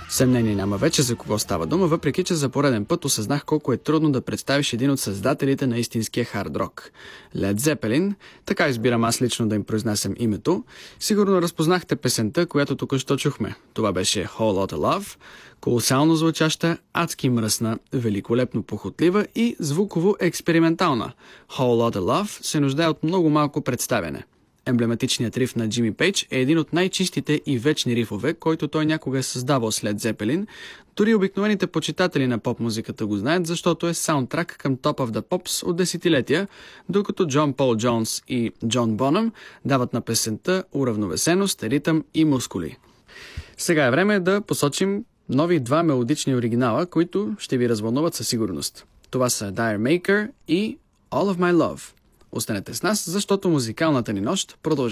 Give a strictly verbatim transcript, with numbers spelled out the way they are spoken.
Съмнение няма вече за кого става дума, въпреки че за пореден път осъзнах колко е трудно да представиш един от създателите на истинския хард рок. Led Zeppelin, така избирам аз лично да им произнасям името. Сигурно разпознахте песента, която току-що чухме. Това беше Whole Lotta Love, колосално звучаща, адски мръсна, великолепно похотлива и звуково експериментална. Whole Lotta Love се нуждае от много малко представяне. Емблематичният риф на Джими Пейдж е един от най-чистите и вечни рифове, който той някога е създавал с Led Zeppelin. Дори обикновените почитатели на поп-музиката го знаят, защото е саундтрак към Top of the Pops от десетилетия, докато Джон Пол Джонс и Джон Бонъм дават на песента уравновесеност, ритъм и мускули. Сега е време да посочим нови два мелодични оригинала, които ще ви развълнуват със сигурност. Това са D'yer Mak'er и All of My Love. Останете с нас, защото музикалната ни нощ продължава.